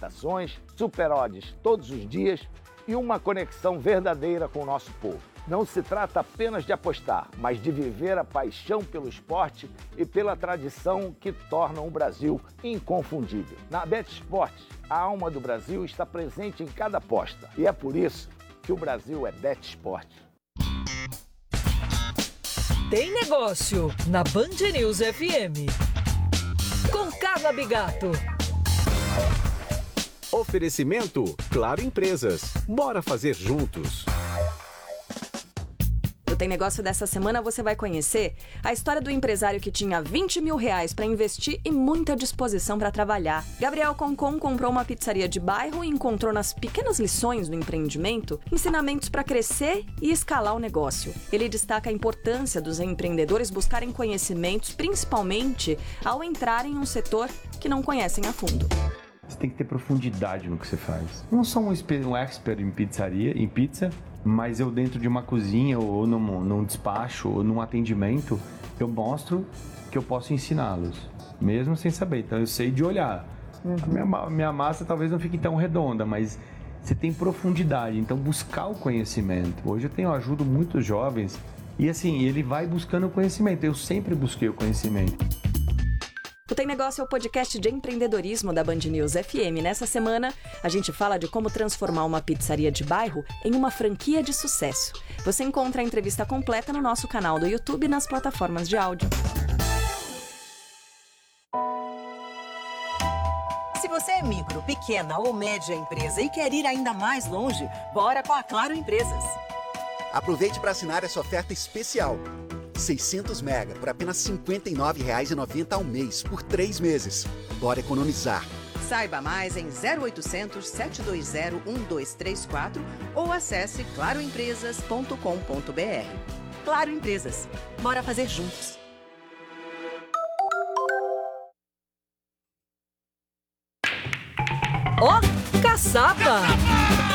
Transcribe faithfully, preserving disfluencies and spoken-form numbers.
movimentações, super odds todos os dias e uma conexão verdadeira com o nosso povo. Não se trata apenas de apostar, mas de viver a paixão pelo esporte e pela tradição que tornam o Brasil inconfundível. Na BetSport, a alma do Brasil está presente em cada aposta e é por isso que o Brasil é BetSport. Tem negócio na Band News F M. Com Carla Bigato. Oferecimento Claro Empresas. Bora fazer juntos. No Tem Negócio dessa semana você vai conhecer a história do empresário que tinha vinte mil reais para investir e muita disposição para trabalhar. Gabriel Concon comprou uma pizzaria de bairro e encontrou nas pequenas lições do empreendimento ensinamentos para crescer e escalar o negócio. Ele destaca a importância dos empreendedores buscarem conhecimentos, principalmente ao entrarem em um setor que não conhecem a fundo. Você tem que ter profundidade no que você faz. Eu não sou um, um expert em pizzaria, em pizza, mas eu dentro de uma cozinha ou num, num despacho ou num atendimento, eu mostro que eu posso ensiná-los, mesmo sem saber. Então eu sei de olhar. Uhum. A minha, minha massa talvez não fique tão redonda, mas você tem profundidade, então buscar o conhecimento. Hoje eu tenho eu ajudo muitos jovens e assim, ele vai buscando o conhecimento. Eu sempre busquei o conhecimento. O Tem Negócio é o podcast de empreendedorismo da Band News F M. Nessa semana, a gente fala de como transformar uma pizzaria de bairro em uma franquia de sucesso. Você encontra a entrevista completa no nosso canal do YouTube e nas plataformas de áudio. Se você é micro, pequena ou média empresa e quer ir ainda mais longe, bora com a Claro Empresas. Aproveite para assinar essa oferta especial. seiscentos mega por apenas cinquenta e nove reais e noventa centavos ao mês, por três meses. Bora economizar. Saiba mais em zero oitocentos, sete dois zero, um dois três quatro ou acesse claro empresas ponto com ponto b r. Claro Empresas. Bora fazer juntos. Ó, caçapa!